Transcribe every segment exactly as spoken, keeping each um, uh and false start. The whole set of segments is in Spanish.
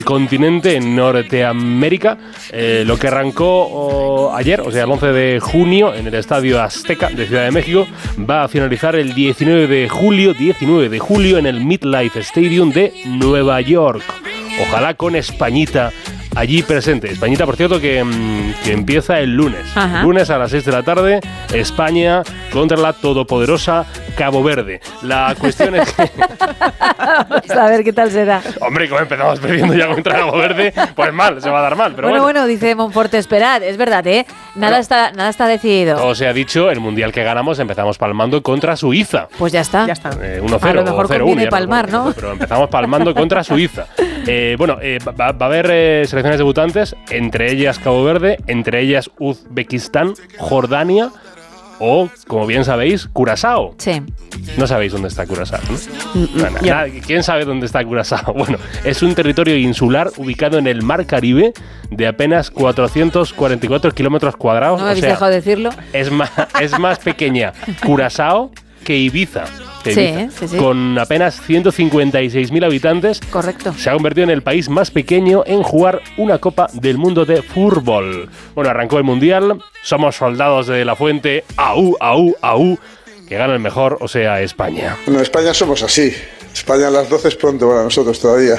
continente en Norteamérica, eh, lo que arrancó oh, ayer, o sea, el once de junio, en el Estadio Azteca de Ciudad de México, va a finalizar el diecinueve de julio, diecinueve de julio en el MetLife Stadium de Nueva York. Ojalá con Españita allí presente. Españita, por cierto, que, que empieza el lunes. Ajá. Lunes a las seis de la tarde, España contra la todopoderosa Cabo Verde. La cuestión es que... Vamos a ver qué tal será. Hombre, como empezamos perdiendo ya contra Cabo Verde, pues mal, se va a dar mal. Pero bueno, bueno, bueno, dice Monforte, esperad, es verdad, ¿eh? Nada, bueno, está, nada está decidido. Todo se ha dicho, el Mundial que ganamos empezamos palmando contra Suiza. Pues ya está. Ya está. Eh, uno cero, a lo mejor conviene palmar, ¿no? ¿no? Pero empezamos palmando contra Suiza. Eh, bueno, eh, va, va a haber eh, selecciones debutantes, entre ellas Cabo Verde, entre ellas Uzbekistán, Jordania o, como bien sabéis, Curazao. Sí. No sabéis dónde está Curazao, ¿no? Mm, Nada, yeah. nada, ¿quién sabe dónde está Curazao? Bueno, es un territorio insular ubicado en el Mar Caribe de apenas cuatrocientos cuarenta y cuatro kilómetros cuadrados. ¿No me habéis o sea, dejado decirlo? Es más, es más pequeña Curazao que Ibiza. Que sí, Ibiza. sí, sí. Con apenas ciento cincuenta y seis mil habitantes. Correcto. Se ha convertido en el país más pequeño en jugar una Copa del Mundo de fútbol. Bueno, arrancó el Mundial. Somos soldados de la fuente. Aú, aú, aú. Que gana el mejor, o sea, España. Bueno, España somos así. España a las doce es pronto para nosotros todavía.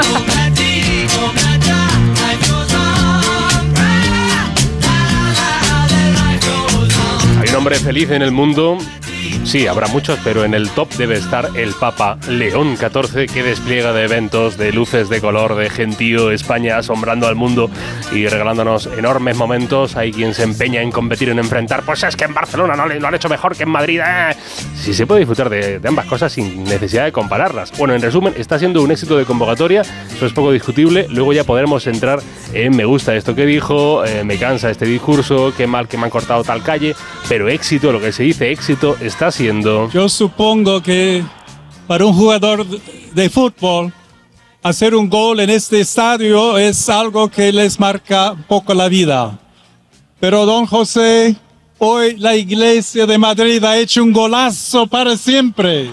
Hay un hombre feliz en el mundo. Sí, habrá muchos, pero en el top debe estar el Papa León catorce, que despliega de eventos, de luces de color, de gentío, España asombrando al mundo y regalándonos enormes momentos. Hay quien se empeña en competir, en enfrentar. Pues es que en Barcelona no lo han hecho mejor que en Madrid. ¡Eh! Sí, se puede disfrutar de, de ambas cosas sin necesidad de compararlas. Bueno, en resumen, está siendo un éxito de convocatoria. Eso es poco discutible. Luego ya podremos entrar en me gusta esto que dijo, eh, me cansa este discurso, qué mal que me han cortado tal calle. Pero éxito, lo que se dice éxito, está siendo... Yo supongo que para un jugador de fútbol hacer un gol en este estadio es algo que les marca un poco la vida. Pero don José, hoy la Iglesia de Madrid ha hecho un golazo para siempre.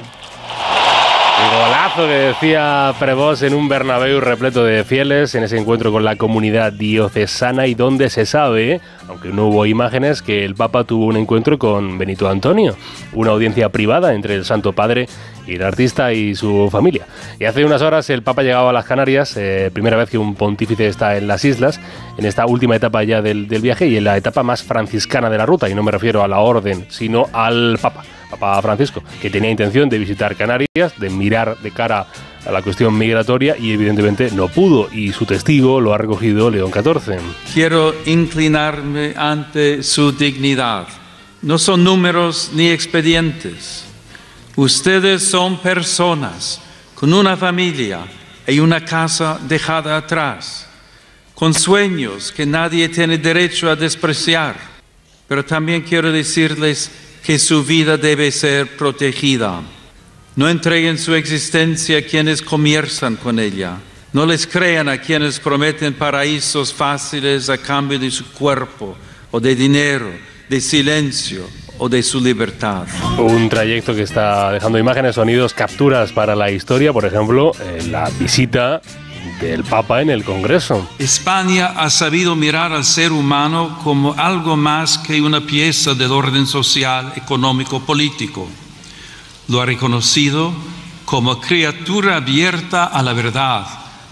El golazo que decía Prevost en un Bernabéu repleto de fieles en ese encuentro con la comunidad diocesana, y donde se sabe, aunque no hubo imágenes, que el Papa tuvo un encuentro con Benito Antonio, una audiencia privada entre el Santo Padre y el artista y su familia. Y hace unas horas el Papa llegaba a las Canarias, eh, primera vez que un pontífice está en las islas, en esta última etapa ya del, del viaje y en la etapa más franciscana de la ruta, y no me refiero a la orden, sino al Papa. Papa Francisco, que tenía intención de visitar Canarias, de mirar de cara a la cuestión migratoria, y evidentemente no pudo, y su testigo lo ha recogido León catorce. Quiero inclinarme ante su dignidad. No son números ni expedientes. Ustedes son personas con una familia y una casa dejada atrás, con sueños que nadie tiene derecho a despreciar. Pero también quiero decirles que su vida debe ser protegida. No entreguen su existencia a quienes comienzan con ella. No les crean a quienes prometen paraísos fáciles a cambio de su cuerpo, o de dinero, de silencio o de su libertad. Un trayecto que está dejando imágenes, sonidos, capturas para la historia, por ejemplo, eh, la visita del Papa en el Congreso. España ha sabido mirar al ser humano como algo más que una pieza del orden social, económico, político. Lo ha reconocido como criatura abierta a la verdad,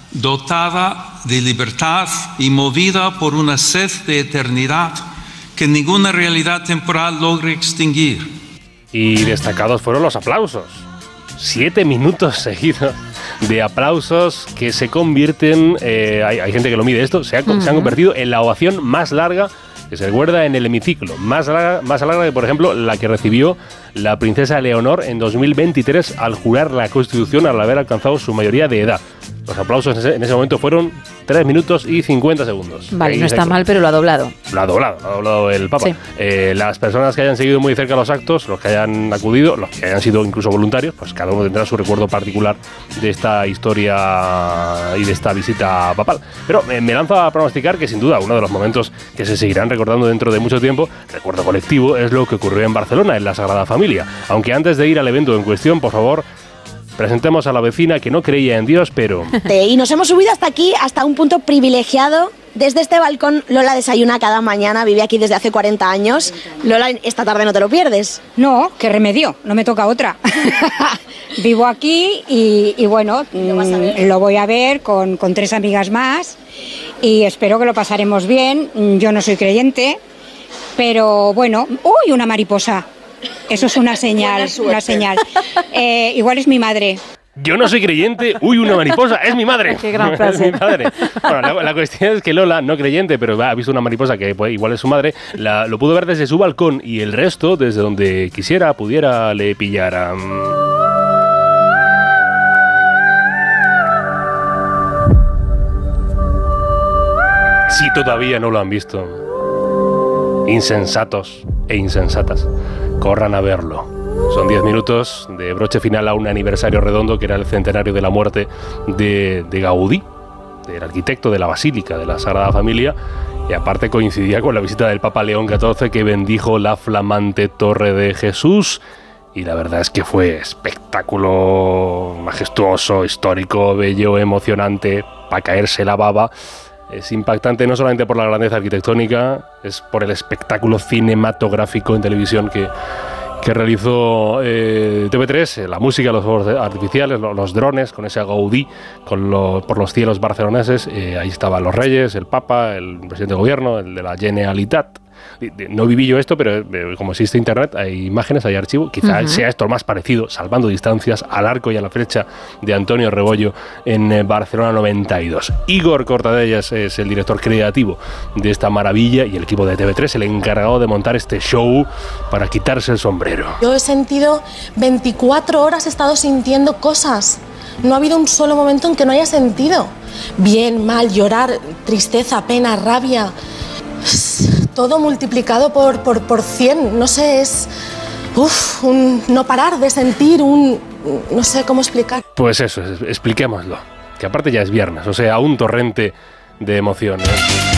dotada de libertad y movida por una sed de eternidad que ninguna realidad temporal logra extinguir. Y destacados fueron los aplausos. Siete minutos seguidos de aplausos que se convierten, eh, hay, hay gente que lo mide esto, se, ha, uh-huh. se han convertido en la ovación más larga que se recuerda en el hemiciclo, más larga, más larga que, por ejemplo, la que recibió la princesa Leonor en dos mil veintitrés al jurar la Constitución al haber alcanzado su mayoría de edad. Los aplausos en ese, en ese momento fueron tres minutos y cincuenta segundos. Vale, no está mal, pero lo ha doblado. Lo ha doblado, lo ha doblado el Papa. Sí. Eh, las personas que hayan seguido muy cerca los actos, los que hayan acudido, los que hayan sido incluso voluntarios, pues cada uno tendrá su recuerdo particular de esta historia y de esta visita papal. Pero eh, me lanzo a pronosticar que sin duda uno de los momentos que se seguirán recordando dentro de mucho tiempo, recuerdo colectivo, es lo que ocurrió en Barcelona, en la Sagrada Familia. Aunque antes de ir al evento en cuestión, por favor, presentemos a la vecina que no creía en Dios, pero... Y nos hemos subido hasta aquí, hasta un punto privilegiado. Desde este balcón, Lola desayuna cada mañana, vive aquí desde hace cuarenta años. Lola, esta tarde no te lo pierdes. No, qué remedio, no me toca otra. Vivo aquí y, y bueno, ¿Lo, vas a ver? lo voy a ver con, con tres amigas más y espero que lo pasaremos bien. Yo no soy creyente, pero bueno, ¡uy, una mariposa! Eso es una señal, una señal. Eh, igual es mi madre. Yo no soy creyente, uy, una mariposa, es mi madre. Qué gran frase. Es mi madre. Bueno, la, la cuestión es que Lola, no creyente, pero ha visto una mariposa que pues, igual es su madre, la, lo pudo ver desde su balcón y el resto desde donde quisiera, pudiera, le pillara. Si todavía no lo han visto, insensatos e insensatas, corran a verlo. Son diez minutos de broche final a un aniversario redondo que era el centenario de la muerte de, de Gaudí, del arquitecto de la Basílica de la Sagrada Familia, y aparte coincidía con la visita del Papa León catorce, que bendijo la flamante Torre de Jesús, y la verdad es que fue espectáculo majestuoso, histórico, bello, emocionante, para caerse la baba. Es impactante no solamente por la grandeza arquitectónica, es por el espectáculo cinematográfico en televisión que que realizó eh, T V tres, la música, los fuegos artificiales, los, los drones, con ese Gaudí con lo, por los cielos barceloneses. Eh, ahí estaban los reyes, el Papa, el presidente de gobierno, el de la Generalitat. No viví yo esto, pero eh, como existe internet, hay imágenes, hay archivo. Quizá uh-huh. sea esto más parecido, salvando distancias, al arco y a la flecha de Antonio Rebollo en eh, Barcelona noventa y dos. Igor Cortadellas es el director creativo de esta maravilla y el equipo de T V tres, el encargado de montar este show para quitarse el sombrero. Yo he sentido veinticuatro horas, he estado sintiendo cosas. No ha habido un solo momento en que no haya sentido. Bien, mal, llorar, tristeza, pena, rabia. Todo multiplicado por, por, por cien, no sé, es uf, un no parar de sentir, un no sé cómo explicar. Pues eso, expliquémoslo, que aparte ya es viernes, o sea, un torrente de emociones.